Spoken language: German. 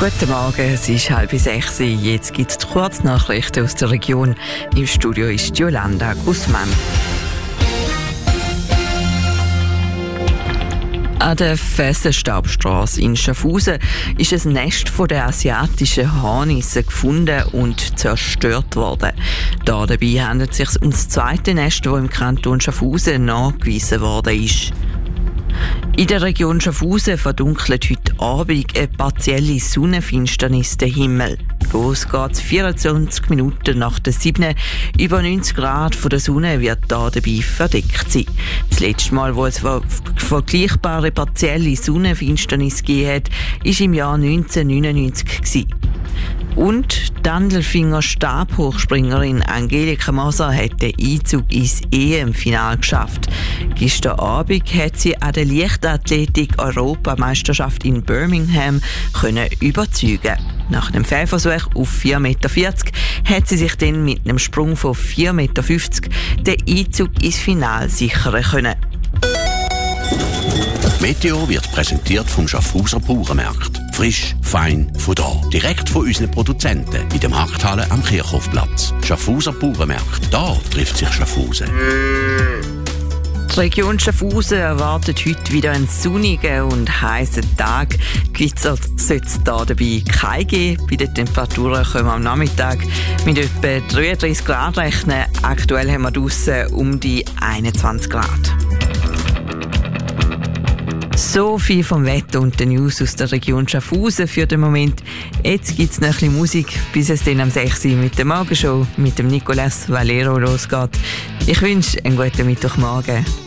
Guten Morgen, es ist 5:30. Jetzt gibt es die Kurznachrichten aus der Region. Im Studio ist Yolanda Guzman. An der Fessenstabstrasse in Schaffhausen ist ein Nest von der asiatischen Hornisse gefunden und zerstört worden. Dabei handelt es sich um das zweite Nest, das im Kanton Schaffhausen nachgewiesen worden ist. In der Region Schaffhausen verdunkelt heute Abend eine partielle Sonnenfinsternis den Himmel. Los geht's 24 Minuten nach der 7. Über 90 Grad von der Sonne wird dabei verdeckt sein. Das letzte Mal, wo es eine vergleichbare partielle Sonnenfinsternis gegeben hat, war im Jahr 1999. Und die Dandelfinger-Stabhochspringerin Angelika Moser hat den Einzug ins EM-Final geschafft. Gestern Abend hat sie an der Leichtathletik-Europameisterschaft in Birmingham überzeugen. Nach einem Fehlversuch auf 4,40 Meter hat sie sich dann mit einem Sprung von 4,50 Meter den Einzug ins Finale sichern können. Meteo wird präsentiert vom Schaffhauser Bauernmarkt. Frisch, fein, von da. Direkt von unseren Produzenten in der Markthalle am Kirchhofplatz. Schaffhauser Bauernmarkt. Da trifft sich Schaffhausen. Die Region Schaffhausen erwartet heute wieder einen sonnigen und heißen Tag. Gewitter sollte es dabei keinen geben. Bei den Temperaturen können wir am Nachmittag mit etwa 33 Grad rechnen. Aktuell haben wir draussen um die 21 Grad. So viel vom Wetter und den News aus der Region Schaffhausen für den Moment. Jetzt gibt es noch ein bisschen Musik, bis es dann am 6. mit der Morgenshow mit dem Nicolas Valero losgeht. Ich wünsche einen guten Mittwochmorgen.